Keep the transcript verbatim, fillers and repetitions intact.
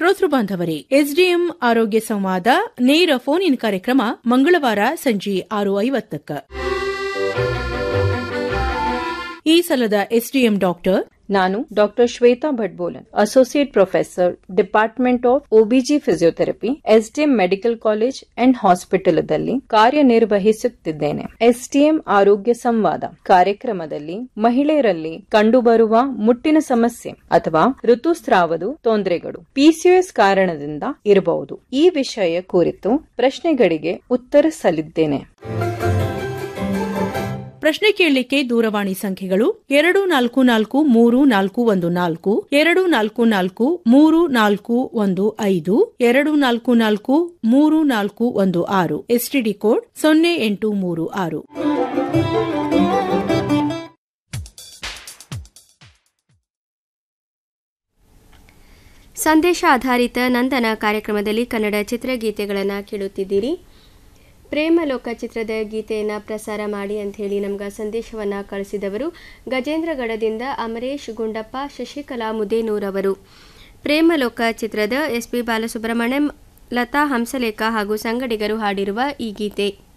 ಶ್ರೋತೃ ಬಾಂಧವರೇ, ಎಸ್ಡಿಎಂ ಆರೋಗ್ಯ ಸಂವಾದ ನೇರ ಫೋನ್ ಇನ್ ಕಾರ್ಯಕ್ರಮ ಮಂಗಳವಾರ ಸಂಜೆ ಆರು ಐವತ್ತಕ್ಕ. ಈ ಸಲದ ಎಸ್ಡಿಎಂ ಡಾಕ್ಟರ್ ನಾನು doctor Shweta ಭಟ್ಬೋಲನ್, associate professor, department of OBG physiotherapy, SDM medical college and ಹಾಸ್ಪಿಟಲದಲ್ಲಿ ಕಾರ್ಯನಿರ್ವಹಿಸುತ್ತಿದ್ದೇನೆ. SDM ಆರೋಗ್ಯ ಸಂವಾದ ಕಾರ್ಯಕ್ರಮದಲ್ಲಿ ಮಹಿಳೆಯರಲ್ಲಿ ಕಂಡುಬರುವ ಮುಟ್ಟಿನ ಸಮಸ್ಯೆ ಅಥವಾ ಋತುಸ್ರಾವದ ತೊಂದರೆಗಳು ಪಿಸಿಒಎಸ್ ಕಾರಣದಿಂದ ಇರಬಹುದು. ಈ ವಿಷಯ ಕುರಿತು ಪ್ರಶ್ನೆಗಳಿಗೆ ಉತ್ತರಿಸಲಿದ್ದೇನೆ. ಪ್ರಶ್ನೆ ಕೇಳಲಿಕ್ಕೆ ದೂರವಾಣಿ ಸಂಖ್ಯೆಗಳು ಎರಡು ನಾಲ್ಕು ನಾಲ್ಕು ಮೂರು ನಾಲ್ಕು ಒಂದು ನಾಲ್ಕು, ಎರಡು ನಾಲ್ಕು ನಾಲ್ಕು ಮೂರು ನಾಲ್ಕು ಒಂದು ಐದು, ಎರಡು ನಾಲ್ಕು ನಾಲ್ಕು ಮೂರು ನಾಲ್ಕು ಒಂದು ಆರು, ಎಸ್ಟಿಡಿ ಕೋಡ್ ಸೊನ್ನೆ ಎಂಟು ಮೂರು ಆರು. ಸಂದೇಶ ಆಧಾರಿತ ನಂದನ ಕಾರ್ಯಕ್ರಮದಲ್ಲಿ ಕನ್ನಡ ಚಿತ್ರಗೀತೆಗಳನ್ನು ಕೇಳುತ್ತಿದ್ದೀರಿ. ಪ್ರೇಮಲೋಕ ಚಿತ್ರದ ಗೀತೆಯನ್ನು ಪ್ರಸಾರ ಮಾಡಿ ಅಂಥೇಳಿ ನಮ್ಗೆ ಸಂದೇಶವನ್ನು ಕಳಿಸಿದವರು ಗಜೇಂದ್ರಗಢದಿಂದ ಅಮರೇಶ್ ಗುಂಡಪ್ಪ, ಶಶಿಕಲಾ ಮುದೇನೂರ್ ಅವರು. ಪ್ರೇಮಲೋಕ ಚಿತ್ರದ ಎಸ್ ಪಿ ಬಾಲಸುಬ್ರಹ್ಮಣ್ಯಂ, ಲತಾ ಹಂಸಲೇಖ ಹಾಗೂ ಸಂಗಡಿಗರು ಹಾಡಿರುವ ಈ ಗೀತೆ.